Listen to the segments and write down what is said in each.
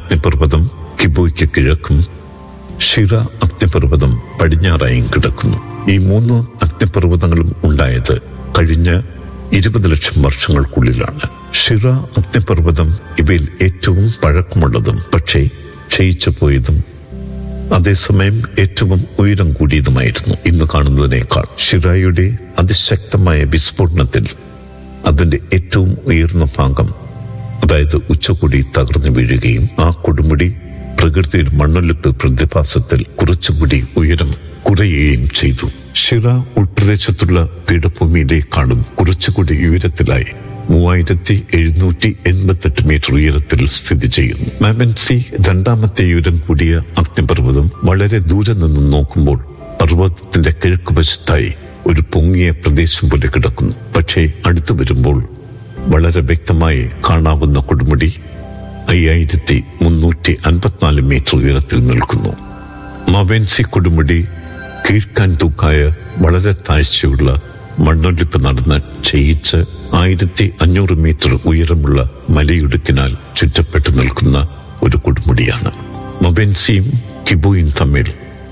അഗ്നിപർവ്വതം കിബോയ്ക്ക് കിഴക്കും ഷിറ അഗ്നിപർവ്വതം പടിഞ്ഞാറായും കിടക്കുന്നു. ഈ 3 അഗ്നിപർവ്വതങ്ങളും ഉണ്ടായത് കഴിഞ്ഞ 20 ലക്ഷം വർഷങ്ങൾക്കുള്ളിലാണ്. ഷിറ അഗ്നിപർവ്വതം ഇവയിൽ ഏറ്റവും പഴക്കമുള്ളതും പക്ഷേ ക്ഷയിച്ചു പോയതും അതേസമയം ഏറ്റവും ഉയരം കൂടിയതുമായിരുന്നു. ഇന്ന് കാണുന്നതിനേക്കാൾ ഷിറായുടെ അതിശക്തമായ വിസ്ഫോടനത്തിൽ അതിന്റെ ഏറ്റവും ഉയർന്ന ഭാഗം, അതായത് ഉച്ചകൊടി, തകർന്നു വീഴുകയും ആ കൊടുമുടി പ്രകൃതിയുടെ മണ്ണൊലിപ്പ് പ്രതിഭാസത്തിൽ കുറച്ചുകൂടി ഉയരം കുറയുകയും ചെയ്തു. ഷിറ ഉൾപ്രദേശത്തുള്ള പീഠഭൂമിയിലേക്കാളും കുറച്ചുകൂടി ഉയരത്തിലായി 3788 മീറ്റർ ഉയരത്തിൽ സ്ഥിതി ചെയ്യുന്നു. മാമൻസി രണ്ടാമത്തെ ഉയരം കൂടിയ അഗ്നിപർവ്വതം വളരെ ദൂരെ നിന്നും നോക്കുമ്പോൾ പർവ്വതത്തിന്റെ കിഴക്കുവശത്തായി ഒരു പൊങ്ങിയ പ്രദേശം പോലെ കിടക്കുന്നു. പക്ഷേ അടുത്തു വരുമ്പോൾ വളരെ വ്യക്തമായി കാണാവുന്ന കൊടുമുടി 5354 മീറ്റർ ഉയരത്തിൽ നിൽക്കുന്നു. മാവൻസി കൊടുമുടി കീഴ്ക്കാൻ തൂക്കായ വളരെ താഴ്ചയുള്ള മണ്ണൊലിപ്പ് നടന്ന് ക്ഷയിച്ച് 1500 മീറ്റർ ഉയരമുള്ള മലയിടുക്കിനാൽ ചുറ്റപ്പെട്ടു നിൽക്കുന്ന ഒരു കൊടുമുടിയാണ്. മൊബെൻസിയും കിബോയും തമ്മിൽ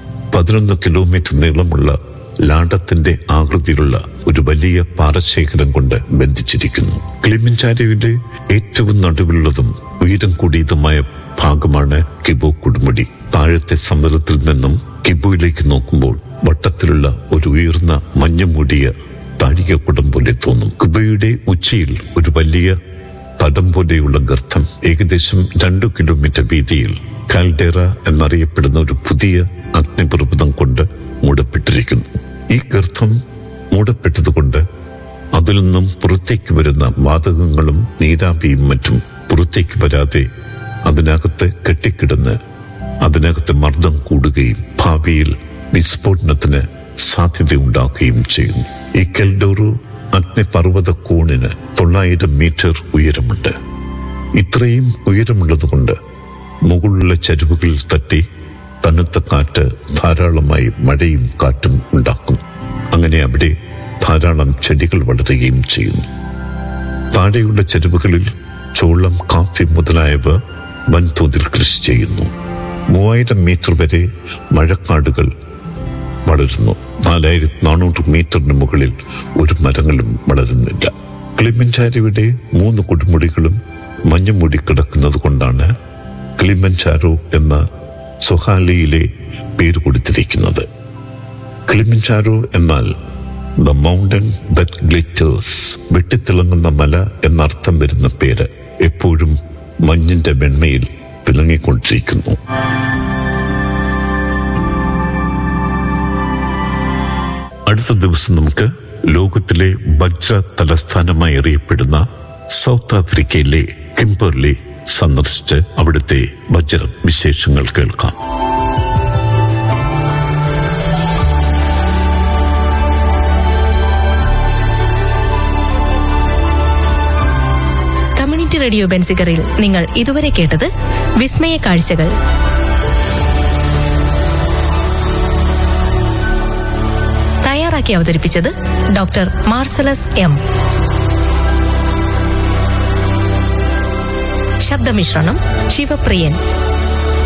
11 കിലോമീറ്റർ നീളമുള്ള ലാടത്തിന്റെ ആകൃതിയിലുള്ള ഒരു വലിയ പാറശേഖരം കൊണ്ട് ബന്ധിച്ചിരിക്കുന്നു. കിളിമഞ്ചാരോയിലെ ഏറ്റവും നടുവിലുള്ളതും ഉയരം കൂടിയതുമായ ഭാഗമാണ് കിബോ കൊടുമുടി. താഴത്തെ സമതലത്തിൽ നിന്നും കിബോയിലേക്ക് നോക്കുമ്പോൾ വട്ടത്തിലുള്ള ഒരു ഉയർന്ന മഞ്ഞുമൂടിയ താഴികക്കുടം പോലെ തോന്നും. കിബോയുടെ ഉച്ചയിൽ ഒരു വലിയ തടം പോലെയുള്ള ഗർത്തം ഏകദേശം 2 കിലോമീറ്റർ വീതിയിൽ കാൽഡേറ എന്നറിയപ്പെടുന്ന ഒരു പുതിയ അഗ്നിപർവ്വതം കൊണ്ട് മൂടപ്പെട്ടിരിക്കുന്നു. ഈ ഗർത്തം മൂടപ്പെട്ടതുകൊണ്ട് അതിൽ നിന്നും പുറത്തേക്ക് വരുന്ന വാതകങ്ങളും നീരാവിയും മറ്റും പുറത്തേക്ക് വരാതെ അതിനകത്ത് കെട്ടിക്കിടന്ന് അതിനകത്ത് മർദ്ദം കൂടുകയും ഭാവിയിൽ വിസ്ഫോടനത്തിന് സാധ്യതയുണ്ടാക്കുകയും ചെയ്യുന്നു. ഈ കെൽഡോറോ അഗ്നിപർവ്വത കോണിന് 900 മീറ്റർ ഉയരമുണ്ട്. ഇത്രയും ഉയരമുള്ളതുകൊണ്ട് മുകളിലുള്ള ചരിവുകളിൽ തട്ടി തണുത്ത കാറ്റ് ധാരാളമായി മഴയും കാറ്റും ഉണ്ടാക്കുന്നു. അങ്ങനെ അവിടെ ധാരാളം ചെടികൾ വളരുകയും ചെയ്യുന്നു. താഴെയുള്ള ചരിവുകളിൽ ചോളം, കാപ്പി മുതലായവ വൻതോതിൽ കൃഷി ചെയ്യുന്നു. 3000 മീറ്റർ വരെ മഴക്കാടുകൾ വളരുന്നു. 4400 മീറ്ററിന് മുകളിൽ ഒരു മരങ്ങളും വളരുന്നില്ല. കിളിമഞ്ചാരോയുടെ 3 കൊടുമുടികളും മഞ്ഞുമൂടി കിടക്കുന്നത് കൊണ്ടാണ് കിളിമഞ്ചാരോ എന്ന സ്വഹാലിയിലെ പേര് കൊടുത്തിരിക്കുന്നത്. കിളിമഞ്ചാരോ എന്നാൽ ദ മൗണ്ടൻ ദറ്റ് ഗ്ലിറ്റേഴ്സ്, വെട്ടിത്തിളങ്ങുന്ന മല എന്നർത്ഥം വരുന്ന പേര് എപ്പോഴും മഞ്ഞിന്റെ വെണ്മയിൽ തിളങ്ങിക്കൊണ്ടിരിക്കുന്നു. അടുത്ത ദിവസം നമുക്ക് ലോകത്തിലെ വജ്ര തലസ്ഥാനമായി അറിയപ്പെടുന്ന സൗത്ത് ആഫ്രിക്കയിലെ കിംബർലി സന്ദർശിച്ച് അവിടുത്തെ വജ്ര വിശേഷങ്ങൾ കേൾക്കാം. കമ്മ്യൂണിറ്റി റേഡിയോ ബെൻസിഗറിൽ നിങ്ങൾ ഇതുവരെ കേട്ടത് വിസ്മയ കാഴ്ചകൾ. തയ്യാറാക്കി അവതരിപ്പിച്ചത് ഡോക്ടർ മാർസലസ് എം. ശബ്ദമിശ്രണം ശിവപ്രിയൻ.